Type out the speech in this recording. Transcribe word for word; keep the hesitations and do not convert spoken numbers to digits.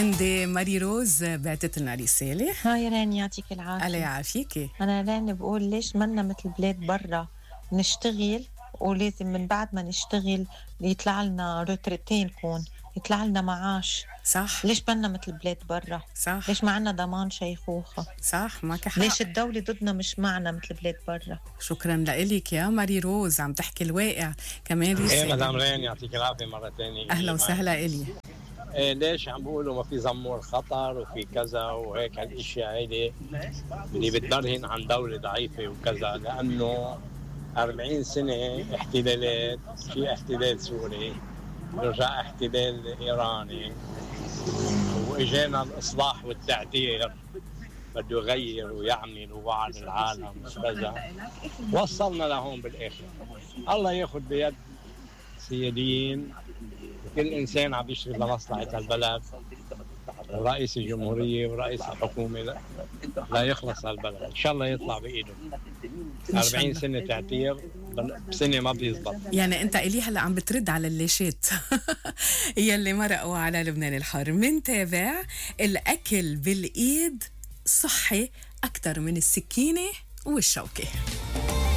عندي ماري روز بعتت لنا رسالة. هاي راني يعطيك العافية. الله يعافيكي. أنا راني بقول ليش منا مثل بلاد برا نشتغل ولازم من بعد ما نشتغل يطلع لنا روترتين كون يطلع لنا معاش. صح. ليش منا مثل بلاد برا؟ صح. ليش ما عنا ضمان شيخوخة؟ صح معك حق. ليش الدولة ضدنا مش معنا مثل بلاد برا؟ شكرا لك يا ماري روز، عم تحكي الواقع كمان. ايه مدام رين يعطيك العافية مرة تانية. أهلا وسهلا إلي. إيه ليش عم بيقولوا ما في زمور خطر وفي كذا وهيك هالاشياء هيدي اللي بتبرهن عن دولة ضعيفة وكذا، لأنه أربعين سنة احتلالات، في احتلال سوري ورجع احتلال إيراني وإجانا الإصلاح والتعديل بده يغير ويعمل ووعد العالم وكذا، وصلنا لهون بالآخر. الله ياخذ بيد سياديين، كل إنسان عم يشتغل لمصلحة البلد، رئيس الجمهورية ورئيس الحكومة لا, لا يخلص هالبلد، إن شاء الله يطلع بإيده. أربعين سنة تعتير بسنة ما بيزبط. يعني أنت إلي هلأ عم بترد على الليشات يلي مرقوا على لبنان الحر. منتابع الأكل بالإيد صحي أكتر من السكينة والشوكة.